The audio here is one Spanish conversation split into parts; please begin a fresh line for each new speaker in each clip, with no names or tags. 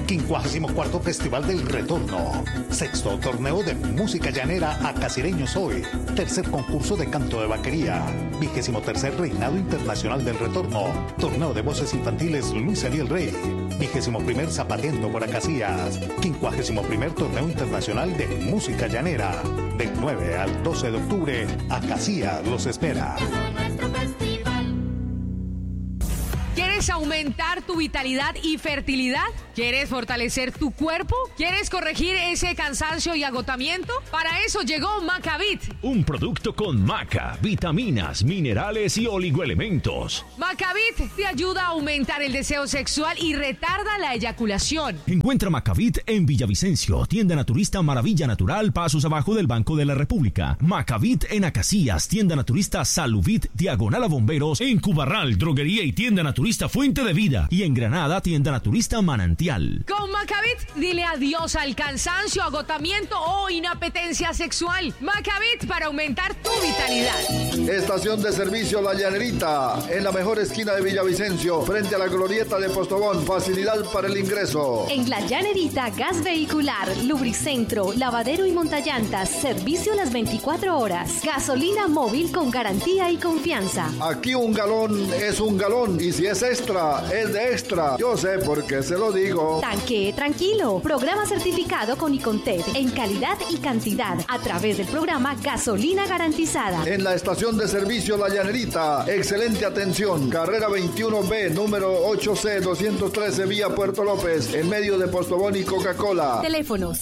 54º Festival del Retorno. 6º Torneo de Música Llanera Acasireños Hoy. 3er concurso de canto de vaquería. 23er Reinado Internacional del Retorno. Torneo de voces infantiles Luis Ariel Rey. 21er Zapateando por Acacías. 51er Torneo Internacional de Música Llanera. Del 9 al 12 de octubre, Acacías los espera.
¿Quieres aumentar tu vitalidad y fertilidad? ¿Quieres fortalecer tu cuerpo? ¿Quieres corregir ese cansancio y agotamiento? Para eso llegó Macavit.
Un producto con maca, vitaminas, minerales y oligoelementos.
Macavit te ayuda a aumentar el deseo sexual y retarda la eyaculación.
Encuentra Macavit en Villavicencio, tienda naturista Maravilla Natural, pasos abajo del Banco de la República. Macavit en Acacías, tienda naturista Saluvit, diagonal a Bomberos, en Cubarral, droguería y tienda naturista Fuente de Vida, y en Granada, tienda naturista Manantial.
Con Macavit, dile adiós al cansancio, agotamiento o inapetencia sexual. Macavit para aumentar tu vitalidad.
Estación de servicio La Llanerita, en la mejor esquina de Villavicencio, frente a la glorieta de Postobón. Facilidad para el ingreso.
En La Llanerita, gas vehicular, lubricentro, lavadero y montallantas, servicio las 24 horas. Gasolina móvil con garantía y confianza.
Aquí un galón es un galón, y si es extra, es de extra. Yo sé por qué se lo digo.
Tanque tranquilo. Programa certificado con Icontec en calidad y cantidad a través del programa Gasolina Garantizada.
En la estación de servicio La Llanerita, excelente atención. Carrera 21B, número 8C213, vía Puerto López, en medio de Postobón y Coca-Cola.
Teléfono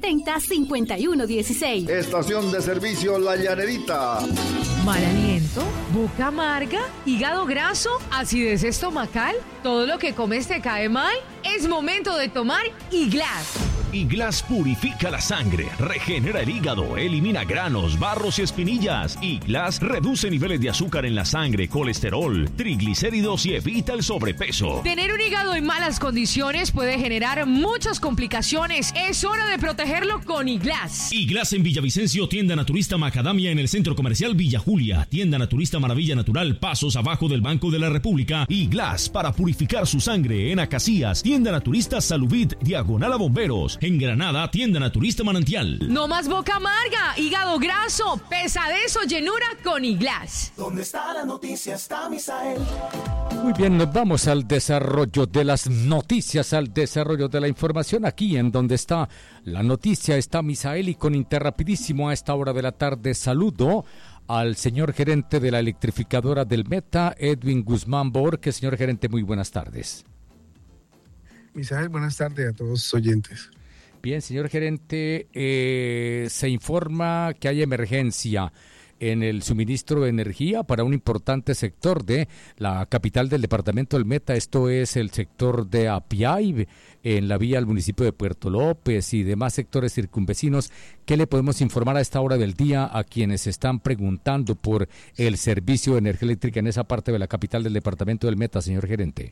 670-5116.
Estación de servicio La Llanerita.
Mal aliento, boca amarga, hígado graso, acidez estomacal, todo lo que comes te cae mal. Es momento de tomar Iglas.
Iglas purifica la sangre, regenera el hígado, elimina granos, barros y espinillas. Iglas reduce niveles de azúcar en la sangre, colesterol, triglicéridos y evita el sobrepeso.
Tener un hígado en malas condiciones puede generar muchas complicaciones. Es hora de protegerlo con Iglas.
Iglas en Villavicencio, tienda naturista Macadamia en el Centro Comercial Villa Julia, tienda naturista Maravilla Natural, pasos abajo del Banco de la República. Iglas para purificar su sangre en Acacías, tienda naturista Saluvit, diagonal a Bomberos. En Granada, tienda naturista Manantial.
No más boca amarga, hígado graso, pesadez o llenura con Iglas.
¿Dónde está la noticia? Está Misael.
Muy bien, nos vamos al desarrollo de las noticias, al desarrollo de la información. Aquí en donde está la noticia está Misael, y con Interrapidísimo a esta hora de la tarde saludo al señor gerente de la electrificadora del Meta, Edwin Guzmán Borges. Señor gerente, muy buenas tardes.
Misael, buenas tardes a todos los oyentes.
Bien, señor gerente, se informa que hay emergencia en el suministro de energía para un importante sector de la capital del departamento del Meta. Esto es el sector de Apiay, en la vía al municipio de Puerto López y demás sectores circunvecinos. ¿Qué le podemos informar a esta hora del día a quienes están preguntando por el servicio de energía eléctrica en esa parte de la capital del departamento del Meta, señor gerente?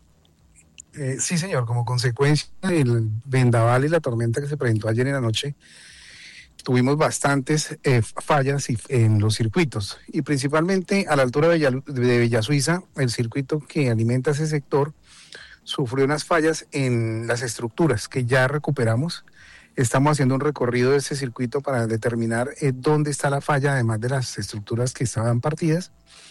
Sí, señor, como consecuencia del vendaval y la tormenta que se presentó ayer en la noche, tuvimos bastantes fallas en los circuitos, y principalmente a la altura de Villa Suiza, el circuito que alimenta ese sector sufrió unas fallas en las estructuras que ya recuperamos. Estamos haciendo un recorrido de ese circuito para determinar dónde está la falla, además de las estructuras que estaban partidas.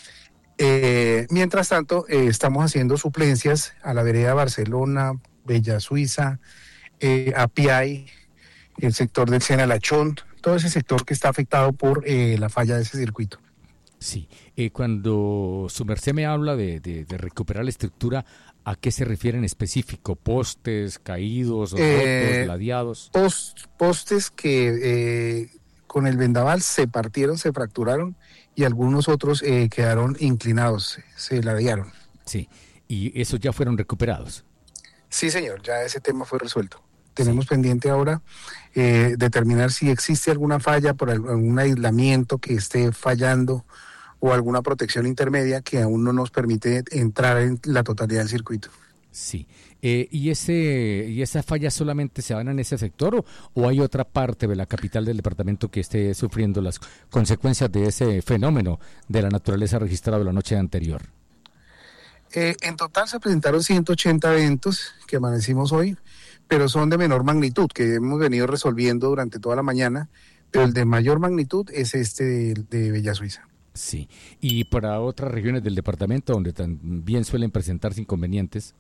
Mientras tanto, estamos haciendo suplencias a la vereda Barcelona, Bella Suiza, Apiay, el sector del Sena Lachón, todo ese sector que está afectado por la falla de ese circuito.
Sí, cuando su merced me habla de recuperar la estructura, ¿a qué se refiere en específico? ¿Postes caídos, rotos, ladeados?
Postes que con el vendaval se partieron, se fracturaron, y algunos otros quedaron inclinados, se ladearon.
Sí, ¿y esos ya fueron recuperados?
Sí, señor, ya ese tema fue resuelto. Tenemos pendiente ahora determinar si existe alguna falla por algún aislamiento que esté fallando o alguna protección intermedia que aún no nos permite entrar en la totalidad del circuito.
Sí, ¿y esas fallas solamente se van en ese sector o hay otra parte de la capital del departamento que esté sufriendo las consecuencias de ese fenómeno de la naturaleza registrado la noche anterior?
En total se presentaron 180 eventos que amanecimos hoy, pero son de menor magnitud, que hemos venido resolviendo durante toda la mañana, pero el de mayor magnitud es este de Bella Suiza.
Sí, y para otras regiones del departamento donde también suelen presentarse inconvenientes.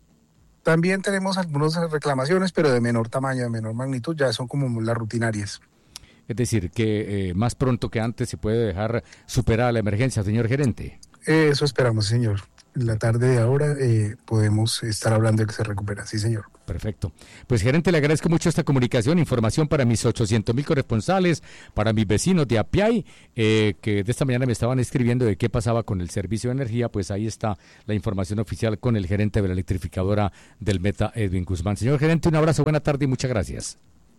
También tenemos algunas reclamaciones, pero de menor tamaño, de menor magnitud, ya son como las rutinarias.
Es decir, que más pronto que antes se puede dejar superar la emergencia, señor gerente.
Eso esperamos, señor. En la tarde de ahora podemos estar hablando de que se recupera, sí, señor.
Perfecto. Pues, gerente, le agradezco mucho esta comunicación, información para mis 800,000 corresponsales, para mis vecinos de Apiay, que de esta mañana me estaban escribiendo de qué pasaba con el servicio de energía. Pues ahí está la información oficial con el gerente de la electrificadora del Meta, Edwin Guzmán. Señor gerente, un abrazo, buena tarde y muchas gracias.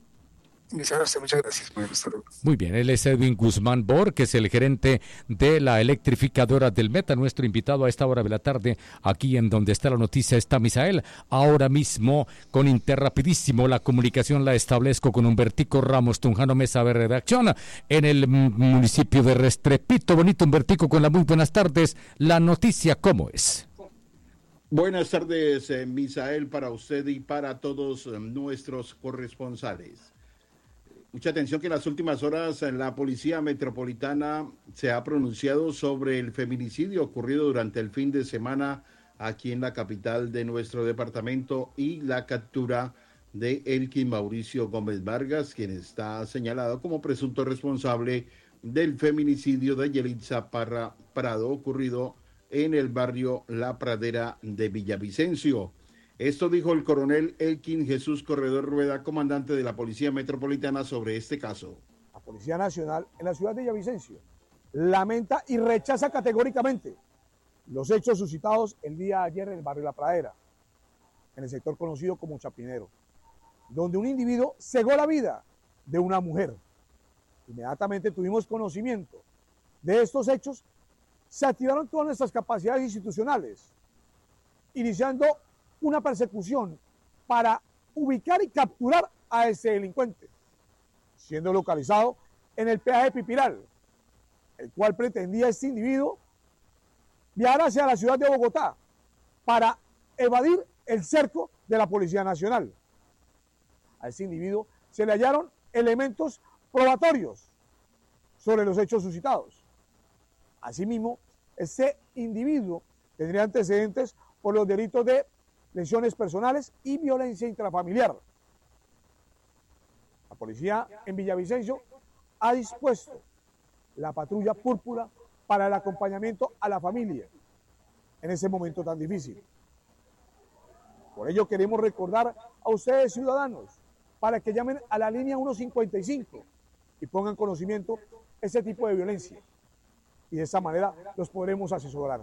Muchas gracias.
Muy bien, él es Edwin Guzmán Bor, que es el gerente de la electrificadora del Meta, nuestro invitado a esta hora de la tarde, aquí en donde está la noticia está Misael. Ahora mismo, con Interrapidísimo, la comunicación la establezco con Humbertico Ramos Tunjano, mesa de redacción, en el municipio de Restrepito. Bonito Humbertico, con la muy buenas tardes. La noticia, ¿cómo es?
Buenas tardes, Misael, para usted y para todos nuestros corresponsales. Mucha atención que en las últimas horas la Policía Metropolitana se ha pronunciado sobre el feminicidio ocurrido durante el fin de semana aquí en la capital de nuestro departamento y la captura de Elkin Mauricio Gómez Vargas, quien está señalado como presunto responsable del feminicidio de Yelitza Parra Prado ocurrido en el barrio La Pradera de Villavicencio. Esto dijo el coronel Elkin Jesús Corredor Rueda, comandante de la Policía Metropolitana, sobre este caso.
La Policía Nacional en la ciudad de Villavicencio lamenta y rechaza categóricamente los hechos suscitados el día de ayer en el barrio La Pradera, en el sector conocido como Chapinero, donde un individuo cegó la vida de una mujer. Inmediatamente tuvimos conocimiento de estos hechos, se activaron todas nuestras capacidades institucionales, iniciando una persecución para ubicar y capturar a ese delincuente, siendo localizado en el peaje Pipiral, el cual pretendía este individuo viajar hacia la ciudad de Bogotá para evadir el cerco de la Policía Nacional. A ese individuo se le hallaron elementos probatorios sobre los hechos suscitados. Asimismo, ese individuo tendría antecedentes por los delitos de lesiones personales y violencia intrafamiliar. La policía en Villavicencio ha dispuesto la patrulla púrpura para el acompañamiento a la familia en ese momento tan difícil. Por ello queremos recordar a ustedes, ciudadanos, para que llamen a la línea 155 y pongan conocimiento ese tipo de violencia. Y de esa manera los podremos asesorar.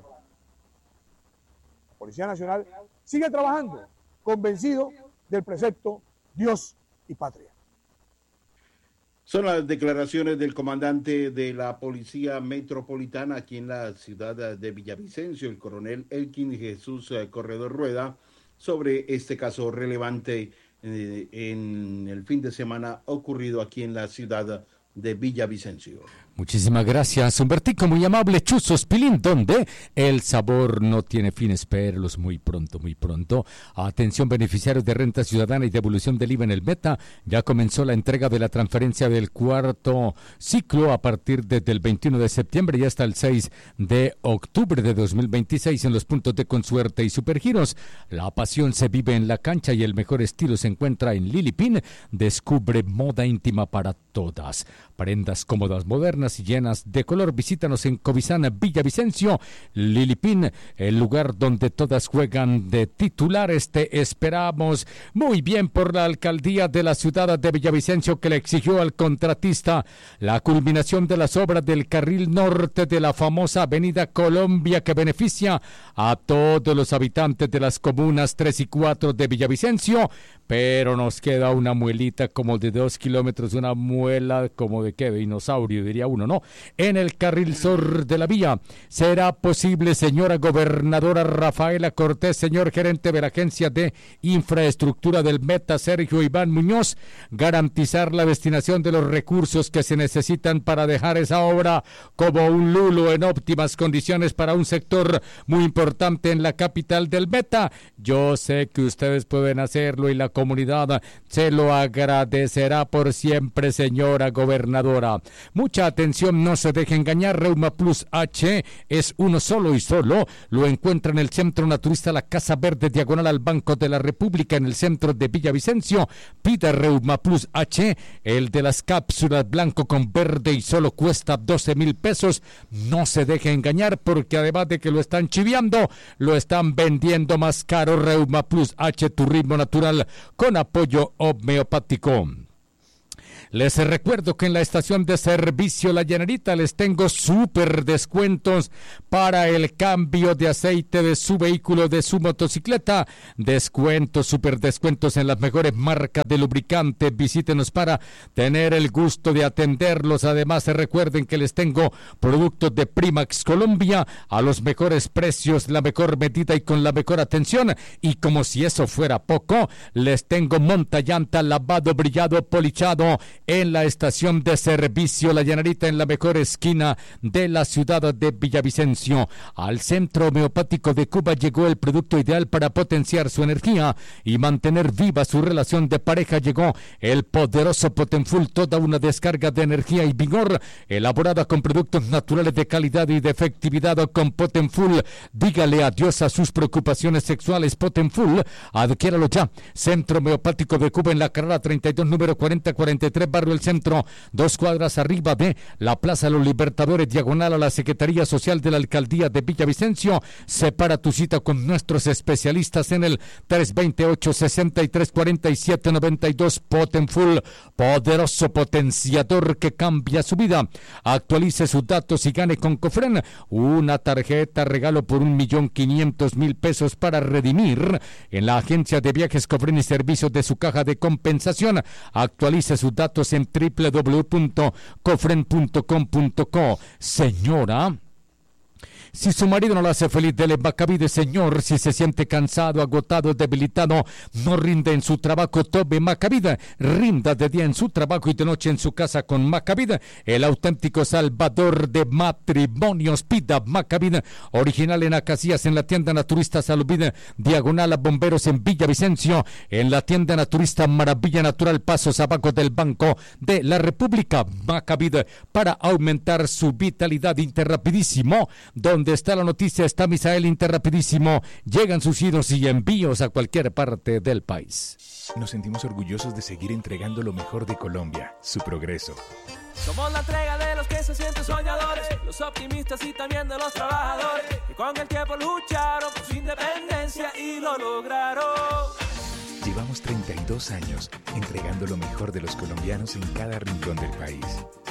La Policía Nacional sigue trabajando, convencido del precepto Dios y Patria.
Son las declaraciones del comandante de la Policía Metropolitana aquí en la ciudad de Villavicencio, el coronel Elkin Jesús Corredor Rueda, sobre este caso relevante en el fin de semana ocurrido aquí en la ciudad de Villavicencio.
Muchísimas gracias, Humbertico, muy amable. Chuzos Pilín, donde el sabor no tiene fin. Espérelos muy pronto, muy pronto. Atención, beneficiarios de renta ciudadana y devolución del IVA en el Meta. Ya comenzó la entrega de la transferencia del cuarto ciclo a partir desde el 21 de septiembre y hasta el 6 de octubre de 2026 en los puntos de Consuerte y Supergiros. La pasión se vive en la cancha y el mejor estilo se encuentra en Lilipin. Descubre moda íntima para todas. Prendas cómodas, modernas y llenas de color. Visítanos en Covizana, Villavicencio. Lilipin, el lugar donde todas juegan de titulares. Te esperamos. Muy bien por la alcaldía de la ciudad de Villavicencio, que le exigió al contratista la culminación de las obras del carril norte de la famosa avenida Colombia, que beneficia a todos los habitantes de las comunas 3 y 4 de Villavicencio. Pero nos queda una muelita como de 2 kilómetros, una muela como de qué, dinosaurio, diría uno, ¿no? En el carril sur de la vía. ¿Será posible, señora gobernadora Rafaela Cortés, señor gerente de la Agencia de Infraestructura del Meta, Sergio Iván Muñoz, garantizar la destinación de los recursos que se necesitan para dejar esa obra como un lulo en óptimas condiciones para un sector muy importante en la capital del Meta? Yo sé que ustedes pueden hacerlo y la comunidad se lo agradecerá por siempre, señora gobernadora. Mucha atención, no se deje engañar. Reuma Plus H es uno solo y solo lo encuentra en el Centro Naturista La Casa Verde, diagonal al Banco de la República, en el centro de Villavicencio. Pida Reuma Plus H, el de las cápsulas blanco con verde, y solo cuesta 12,000 pesos. No se deje engañar, porque además de que lo están chiviando, lo están vendiendo más caro. Reuma Plus H, tu ritmo natural con apoyo homeopático. Les recuerdo que en la estación de servicio La Llanerita les tengo súper descuentos para el cambio de aceite de su vehículo, de su motocicleta. Descuentos, súper descuentos en las mejores marcas de lubricante. Visítenos para tener el gusto de atenderlos. Además, recuerden que les tengo productos de Primax Colombia a los mejores precios, la mejor medida y con la mejor atención. Y como si eso fuera poco, les tengo montallanta, lavado, brillado, polichado en la estación de servicio La Llanerita, en la mejor esquina de la ciudad de Villavicencio. Al Centro Homeopático de Cuba llegó el producto ideal para potenciar su energía y mantener viva su relación de pareja. Llegó el poderoso Potenfull, toda una descarga de energía y vigor, elaborada con productos naturales de calidad y de efectividad. Con Potenfull, dígale adiós a sus preocupaciones sexuales. Potenfull, adquiéralo ya. Centro Homeopático de Cuba, en la carrera 32, número 4043, barrio El Centro, 2 cuadras arriba de la Plaza de los Libertadores, diagonal a la Secretaría Social de la Alcaldía de Villavicencio. Separa tu cita con nuestros especialistas en el 328-6347-92. Potenfull, poderoso potenciador que cambia su vida. Actualice sus datos y gane con Cofren una tarjeta regalo por 1.500.000 pesos para redimir en la agencia de viajes Cofren y servicios de su caja de compensación. Actualice sus datos en www.cofren.com.co. Señora, si su marido no la hace feliz, dele Macavide. Señor, si se siente cansado, agotado, debilitado, no rinde en su trabajo, tome Macavide. Rinda de día en su trabajo y de noche en su casa con Macavide, el auténtico salvador de matrimonios. Pida Macavide, original en Acacias, en la tienda naturista Saluvide, diagonal a Bomberos en Villavicencio, en la tienda naturista Maravilla Natural, pasos abajo del Banco de la República. Macavide, para aumentar su vitalidad. Interrapidísimo, donde está la noticia, está Misael. Interrapidísimo, llegan sus giros y envíos a cualquier parte del país.
Nos sentimos orgullosos de seguir entregando lo mejor de Colombia, su progreso.
Somos la entrega de los que se sienten soñadores, los optimistas y también de los trabajadores, que con el tiempo lucharon por su independencia y lo lograron.
Llevamos 32 años entregando lo mejor de los colombianos en cada rincón del país.